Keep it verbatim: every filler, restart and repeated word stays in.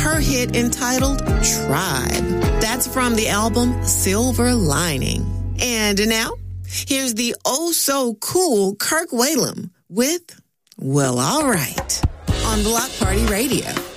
her hit entitled Tribe. That's from the album Silver Lining. And now, here's the oh-so-cool Kirk Whalum with Well, All Right on Block Party Radio.